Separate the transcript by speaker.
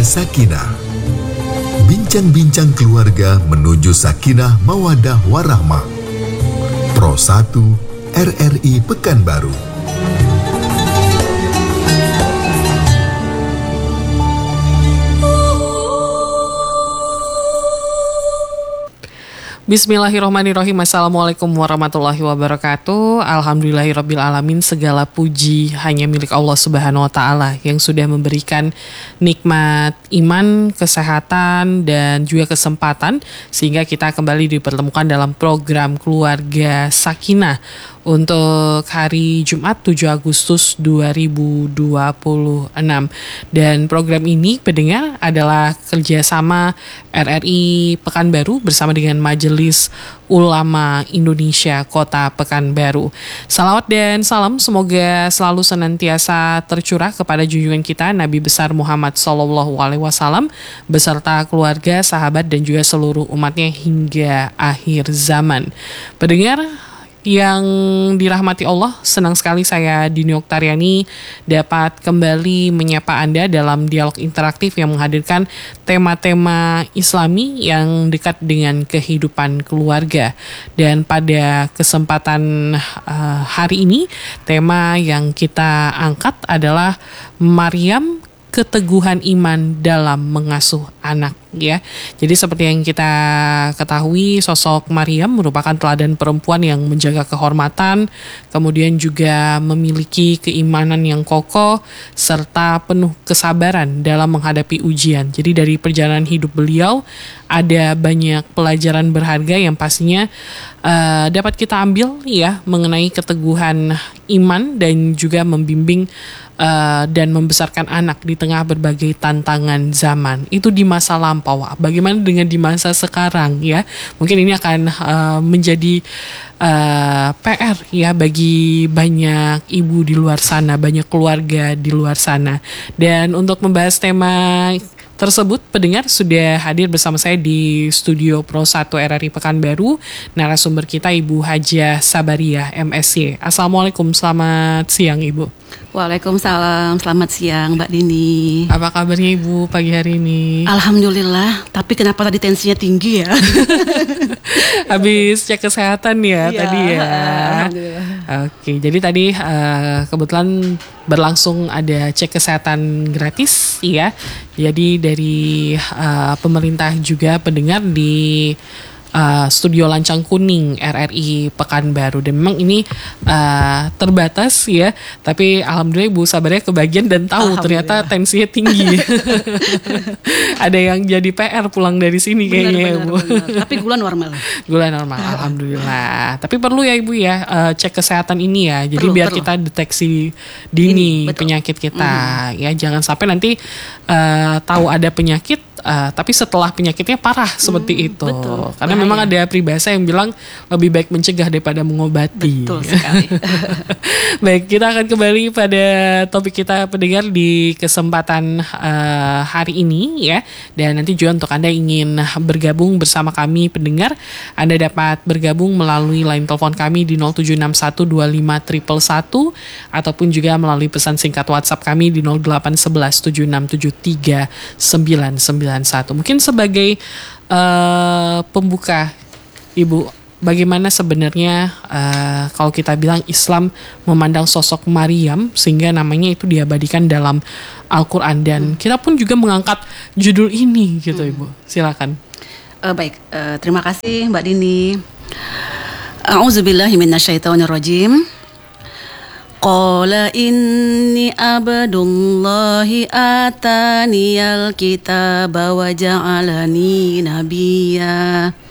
Speaker 1: Sakinah. Bincang-bincang keluarga menuju sakinah mawadah warahmah. Pro 1 RRI Pekanbaru.
Speaker 2: Bismillahirrahmanirrahim. Assalamualaikum warahmatullahi wabarakatuh. Alhamdulillahirabbil alamin. Segala puji hanya milik Allah Subhanahu wa taala yang sudah memberikan nikmat iman, kesehatan dan juga kesempatan sehingga kita kembali dipertemukan dalam program Keluarga Sakinah untuk hari Jumat 7 Agustus 2026. Dan program ini pendengar adalah kerjasama RRI Pekanbaru bersama dengan Majelis Ulama Indonesia Kota Pekanbaru. Salawat dan salam semoga selalu senantiasa tercurah kepada junjungan kita Nabi besar Muhammad SAW beserta keluarga, sahabat dan juga seluruh umatnya hingga akhir zaman. Pendengar yang dirahmati Allah, senang sekali saya Dini Oktariani dapat kembali menyapa Anda dalam dialog interaktif yang menghadirkan tema-tema Islami yang dekat dengan kehidupan keluarga. Dan pada kesempatan hari ini, tema yang kita angkat adalah Maryam, keteguhan iman dalam mengasuh anak, ya. Jadi seperti yang kita ketahui, sosok Maryam merupakan teladan perempuan yang menjaga kehormatan, kemudian juga memiliki keimanan yang kokoh serta penuh kesabaran dalam menghadapi ujian. Jadi dari perjalanan hidup beliau ada banyak pelajaran berharga yang pastinya dapat kita ambil, ya, mengenai keteguhan iman dan juga membimbing dan membesarkan anak di tengah berbagai tantangan zaman. Itu di masa lampau. Bagaimana dengan di masa sekarang, ya? Mungkin ini akan menjadi PR, ya, bagi banyak ibu di luar sana, banyak keluarga di luar sana. Dan untuk membahas tema tersebut, pendengar sudah hadir bersama saya di studio Pro 1 RRI Pekanbaru, narasumber kita Ibu Hajah Sabariah, MSc. Assalamualaikum, selamat siang Ibu.
Speaker 3: Waalaikumsalam, selamat siang Mbak Dini.
Speaker 2: Apa kabarnya Ibu pagi hari ini?
Speaker 3: Alhamdulillah, tapi kenapa tadi tensinya tinggi ya?
Speaker 2: Habis cek kesehatan ya tadi ya.
Speaker 3: Alhamdulillah.
Speaker 2: Oke, jadi tadi kebetulan berlangsung ada cek kesehatan gratis, ya. Jadi dari pemerintah juga pendengar di Studio Lancang Kuning RRI Pekanbaru. Dan memang ini terbatas, ya, tapi alhamdulillah Ibu Sabarnya kebagian dan tahu ternyata tensinya tinggi. Ada yang jadi PR pulang dari sini kayaknya, Ibu.
Speaker 3: Tapi gula normal.
Speaker 2: Gula normal, alhamdulillah. Tapi perlu ya Ibu ya cek kesehatan ini ya. Jadi biar kita deteksi dini penyakit kita, ya. Jangan sampai nanti tahu ada penyakit tapi setelah penyakitnya parah seperti itu.
Speaker 3: Betul,
Speaker 2: karena memang ada peribahasa yang bilang lebih baik mencegah daripada mengobati.
Speaker 3: Betul sekali.
Speaker 2: Baik, kita akan kembali pada topik kita pendengar di kesempatan hari ini, ya. Dan nanti juga untuk Anda ingin bergabung bersama kami pendengar, Anda dapat bergabung melalui line telepon kami di 0761251111 ataupun juga melalui pesan singkat WhatsApp kami di 0811767399. Mungkin sebagai pembuka, Ibu, bagaimana sebenarnya kalau kita bilang Islam memandang sosok Maryam sehingga namanya itu diabadikan dalam Al-Quran, dan kita pun juga mengangkat judul ini gitu, Ibu. Silakan.
Speaker 3: Baik, terima kasih Mbak Dini. A'udzubillahi minasyaitonirrajim. Qala inni abdullahi ataniyal kitaba wa ja'alani nabiyya